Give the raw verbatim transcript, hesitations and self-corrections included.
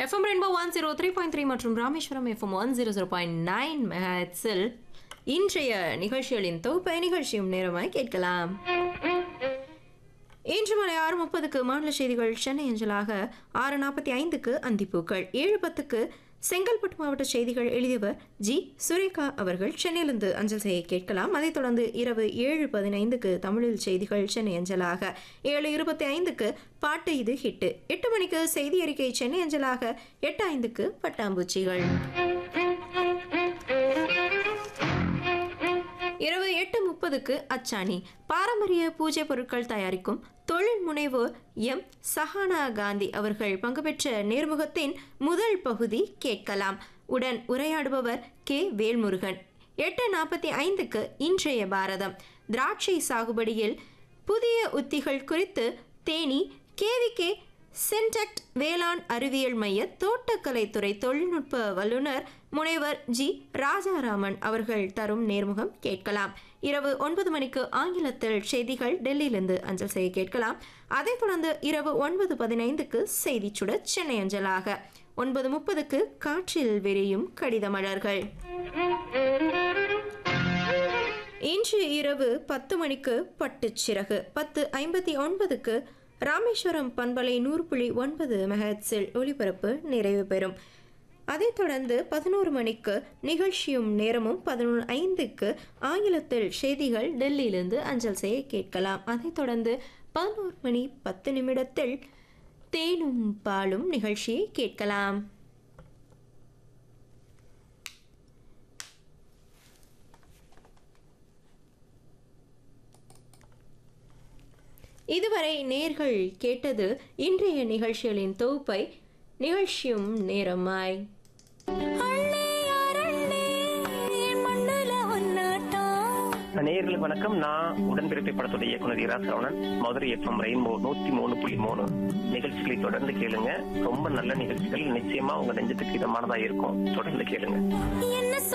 FM rainbow one zero three point three மற்றும் Rameswaram FM one zero zero point nine மெகாஹெர்ட்ஸில் இன்றைய நிகழ்ச்சிகளின் தொகுப்பை நிகழ்ச்சியும் நேரமாய் கேட்கலாம். இன்று மாலை ஆறு முப்பதுக்கு மாநில செய்திகள் சென்னை அஞ்சலாக, ஆறு நாற்பத்தி ஐந்துக்கு அந்திப்பூக்கள், ஏழு பத்துக்கு செங்கல்பட்டு மாவட்ட செய்திகள் எழுதியவர் ஜி சுரேகா அவர்கள் சென்னையிலிருந்து அஞ்சல் செய்ய கேட்கலாம். அதைத் தொடர்ந்து இரவு ஏழு பதினைந்துக்கு தமிழில் செய்திகள் சென்னை அஞ்சலாக, ஏழு இருபத்தி ஐந்துக்கு பாட்டு இது ஹிட்டு, எட்டு மணிக்கு செய்தி அறிக்கை சென்னை அஞ்சலாக, எட்டு ஐந்துக்கு பட்டாம்பூச்சிகள். இரவு எட்டு முப்பதுக்கு அச்சாணி, பாரம்பரிய பூஜை பொருட்கள் தயாரிக்கும் தொழில் முனைவோர் எம் சஹானா காந்தி அவர்கள் பங்கு பெற்ற நேர்முகத்தின் முதல் பகுதி கேட்கலாம். உடன் உரையாடுபவர் கே வேல்முருகன். எட்டு நாற்பத்தி ஐந்துக்கு இன்றைய பாரதம், திராட்சை சாகுபடியில் புதிய உத்திகள் குறித்து தேனி கேவிகே சென்டெக்ட் வேளாண் அறிவியல் மைய தோட்டக்கலைத்துறை தொழில்நுட்ப வல்லுநர் முனைவர் ஜி ராஜாராமன் அவர்கள் தரும் நேர்முகம் கேட்கலாம். இரவு ஒன்பது மணிக்கு ஆங்கிலத்தில் செய்திகள் டெல்லியிலிருந்து அஞ்சல் செய்ய கேட்கலாம். அதைத் தொடர்ந்து இரவு ஒன்பது பதினைந்துக்கு செய்தி சுட சென்னை அஞ்சலாக, ஒன்பது முப்பதுக்கு காற்றில் விரியும் கடித மலர்கள். இன்று இரவு பத்து மணிக்கு பட்டுச்சிறகு, பத்து ஐம்பத்தி ஒன்பதுக்கு ராமேஸ்வரம் பண்பலை நூறு புள்ளி ஒன்பது மெகாஹெர்ட்ஸில் ஒலிபரப்பு நிறைவு பெறும். அதைத் தொடர்ந்து பதினோரு மணிக்கு நிகழ்ச்சியும் நேரமும், பதினொன்று ஐந்துக்கு ஆங்கிலத்தில் செய்திகள் டெல்லியிலிருந்து அஞ்சல் செய்ய கேட்கலாம். அதைத் தொடர்ந்து பதினோரு மணி பத்து நிமிடத்தில் தேனும் பாலும் நிகழ்ச்சியை கேட்கலாம். இதுவரை நேர்கள் கேட்டது இன்றைய நிகழ்ச்சிகளின் தொகுப்பை, நிகழ்ச்சியும் நேரமாய். நேயர்களுக்கு வணக்கம். நான் உடன்பிறப்பை படத்துடைய இயக்குனர் இரா சரவணன். மதுரை எஃப்எம் ரெயின்போ நூத்தி மூணு புள்ளி மூணு நிகழ்ச்சிகளை தொடர்ந்து கேளுங்க. ரொம்ப நல்ல நிகழ்ச்சிகள், நிச்சயமா உங்க நெஞ்சத்துக்கு இதமானதா இருக்கும். தொடர்ந்து கேளுங்க.